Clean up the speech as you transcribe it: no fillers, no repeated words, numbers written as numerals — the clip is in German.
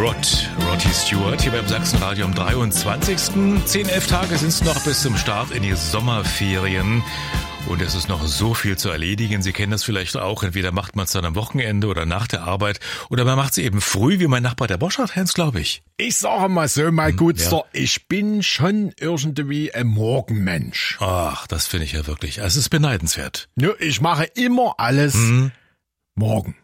Roddy Stewart hier beim Sachsenradio am 23. 10, 11 Tage sind es noch bis zum Start in die Sommerferien. Und es ist noch so viel zu erledigen. Sie kennen das vielleicht auch. Entweder macht man es dann am Wochenende oder nach der Arbeit. Oder man macht es eben früh, wie mein Nachbar der Boschart, Hans, glaube ich. Ich sage mal so, mein Gutster, ja. Ich bin schon irgendwie ein Morgenmensch. Ach, das finde ich ja wirklich. Es ist beneidenswert. Ja, ich mache immer alles morgen.